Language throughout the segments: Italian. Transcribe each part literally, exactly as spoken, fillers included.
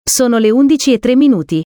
Sono le undici e tre minuti.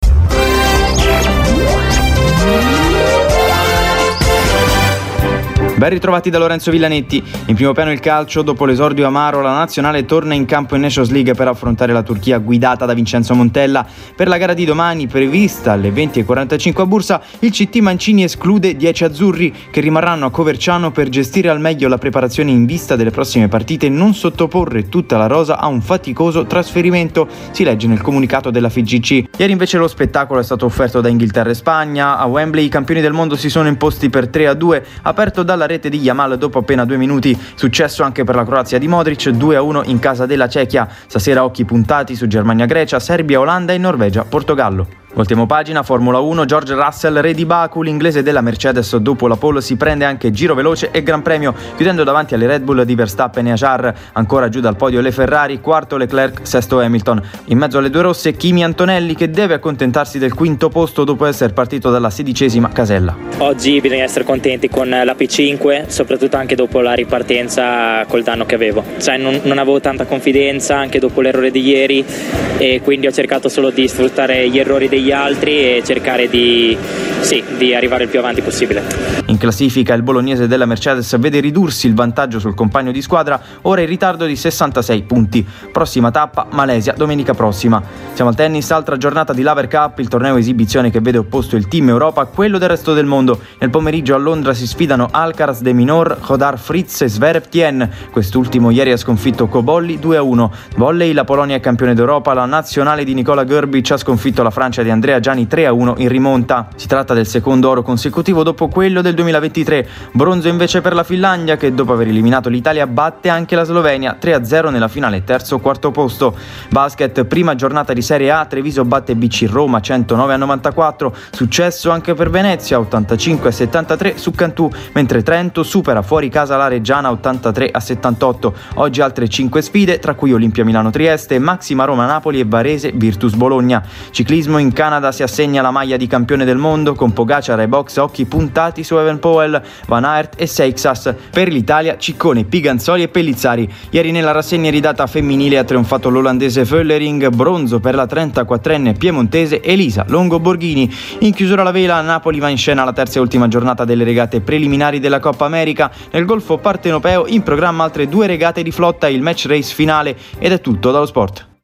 Ben ritrovati da Lorenzo Villanetti. In primo piano il calcio. Dopo l'esordio amaro, la nazionale torna in campo in Nations League per affrontare la Turchia guidata da Vincenzo Montella. Per la gara di domani, prevista alle venti e quarantacinque a Bursa, il C T Mancini esclude dieci azzurri che rimarranno a Coverciano per gestire al meglio la preparazione in vista delle prossime partite e non sottoporre tutta la rosa a un faticoso trasferimento, si legge nel comunicato della F I G C. Ieri invece lo spettacolo è stato offerto da Inghilterra e Spagna. A Wembley i campioni del mondo si sono imposti per tre a due, aperto dalla rete di Yamal dopo appena due minuti. Successo anche per la Croazia di Modric, due a uno in casa della Cechia. Stasera occhi puntati su Germania-Grecia, Serbia-Olanda e Norvegia-Portogallo. Voltiamo pagina, Formula uno, George Russell, re di Baku, l'inglese della Mercedes dopo la pole si prende anche giro veloce e Gran Premio, chiudendo davanti alle Red Bull di Verstappen e Ajar. Ancora giù dal podio le Ferrari, quarto Leclerc, sesto Hamilton. In mezzo alle due rosse Kimi Antonelli, che deve accontentarsi del quinto posto dopo essere partito dalla sedicesima casella. Oggi bisogna essere contenti con la P cinque, soprattutto anche dopo la ripartenza col danno che avevo. Cioè non, non avevo tanta confidenza anche dopo l'errore di ieri e quindi ho cercato solo di sfruttare gli errori degli altri e cercare di, sì, di arrivare il più avanti possibile. In classifica il bolognese della Mercedes vede ridursi il vantaggio sul compagno di squadra, ora in ritardo di sessantasei punti. Prossima tappa Malesia domenica prossima. Siamo al tennis, altra giornata di Laver Cup, il torneo esibizione che vede opposto il team Europa a quello del resto del mondo. Nel pomeriggio a Londra si sfidano Alcaraz de Minaur, Hodar Fritz e Zverev Tien. Quest'ultimo ieri ha sconfitto Cobolli due a uno. Volley, la Polonia è campione d'Europa, la nazionale di Nicola Grbic ha sconfitto la Francia di Andrea Gianni tre a uno in rimonta. Si tratta del secondo oro consecutivo dopo quello del duemilaventitré. Bronzo invece per la Finlandia, che dopo aver eliminato l'Italia batte anche la Slovenia tre a zero nella finale terzo quarto posto. Basket, prima giornata di Serie A, Treviso batte B C Roma centonove a novantaquattro. Successo anche per Venezia ottantacinque a settantatré su Cantù, mentre Trento supera fuori casa la Reggiana ottantatré a settantotto. Oggi altre cinque sfide, tra cui Olimpia Milano Trieste, Maxima Roma Napoli e Varese Virtus Bologna. Ciclismo, in Canada si assegna la maglia di campione del mondo con Pogacar e Box, occhi puntati su Evan Powell, Van Aert e Seixas. Per l'Italia Ciccone, Piganzoli e Pellizzari. Ieri nella rassegna ridata femminile ha trionfato l'olandese Völlering, bronzo per la trentaquattrenne piemontese Elisa Longo Borghini. In chiusura la vela, Napoli va in scena la terza e ultima giornata delle regate preliminari della Coppa America. Nel golfo partenopeo in programma altre due regate di flotta e il match race finale. Ed è tutto dallo sport.